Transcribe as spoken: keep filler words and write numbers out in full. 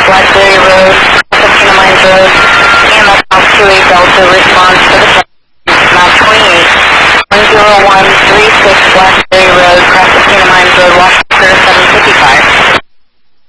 Blackberry Road, Casino Mines Road, E M S Alpha two eight Delta response to the